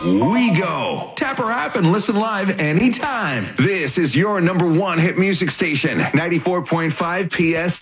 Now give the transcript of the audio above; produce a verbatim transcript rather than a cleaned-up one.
we go. Tap our app and listen live anytime. This is your number one hit music station, ninety-four point five P S